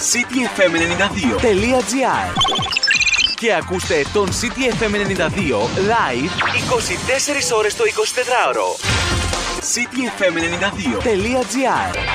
cityfm92.gr και ακούστε τον CTFM 92 live 24 ώρες το 24ωρο. cityfm92.gr